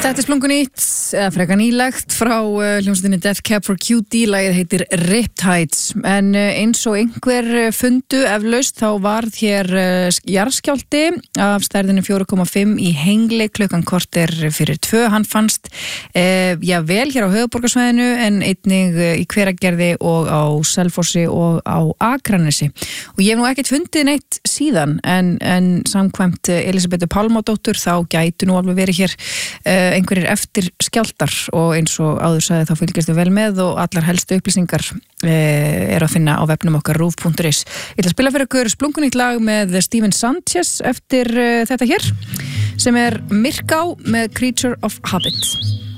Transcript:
Þetta splunkunýtt, eða frekar nýlegt frá hljómsveitinni Death Cab for Cutie, lagið heitir Riptides, en eins og einhver fundu eflaust þá varð hér jarðskjálfti af stærðinu 4,5 í Hengli klukkan korter fyrir 2. Hann fannst vel hér á höfuðborgarsvæðinu en einnig í Hveragerði og á Selfossi og á Akranesi. Og ég hef nú ekkert fundið neitt síðan en samkvæmt Elísabetu Pálmadóttur þá gætu nú alveg verið hér einhverjir eftir skjálftar og eins og áður sagði þá fylgjast við vel með og allar helstu upplýsingar að finna á vefnum okkar rúv.is. Ég ætla að spila fyrir ykkur splunkunýtt lag með Steven Sanchez eftir þetta hér sem Myrká með Creature of Habit.